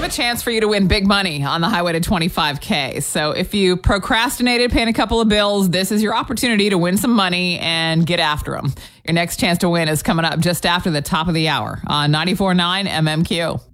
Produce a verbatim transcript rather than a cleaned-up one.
a chance for you to win big money on the highway to twenty-five K. So if you procrastinated paying a couple of bills, this is your opportunity to win some money and get after them. Your next chance to win is coming up just after the top of the hour on ninety-four point nine M M Q.